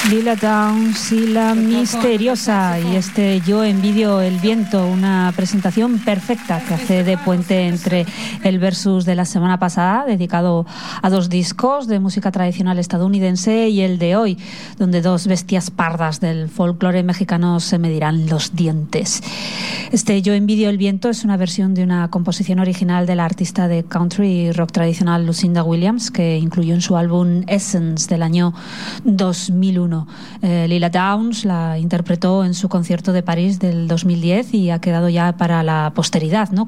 Lila Downs y la misteriosa, y este Yo envidio el viento, una presentación perfecta que hace de puente entre el versus de la semana pasada, dedicado a dos discos de música tradicional estadounidense, y el de hoy, donde dos bestias pardas del folclore mexicano se medirán los dientes. Este Yo envidio el viento es una versión de una composición original de la artista de country y rock tradicional Lucinda Williams, que incluyó en su álbum Essence del año 2001. Lila Downs la interpretó en su concierto de París del 2010 y ha quedado ya para la posteridad, ¿no?,